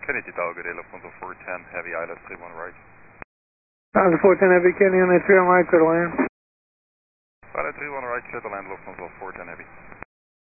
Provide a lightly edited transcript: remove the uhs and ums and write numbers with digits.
Infinity Tower, good day, Lufthansa 410 Heavy, ILS 31 right. The 410 Heavy, Kenny on the 3 on right, clear to land. ILS 31 right, clear to land, Lufthansa 410 Heavy.